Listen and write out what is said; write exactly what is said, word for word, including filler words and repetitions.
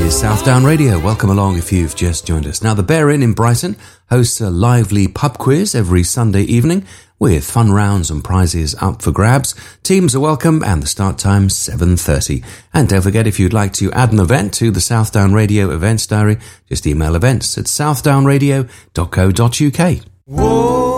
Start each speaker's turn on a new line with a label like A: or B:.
A: is Southdown Radio. Welcome along if you've just joined us. Now, the Bear Inn in Brighton hosts a lively pub quiz every Sunday evening with fun rounds and prizes up for grabs. Teams are welcome and the start time seven thirty. And don't forget, if you'd like to add an event to the Southdown Radio events diary, just email events at southdown radio dot co dot uk. Whoa.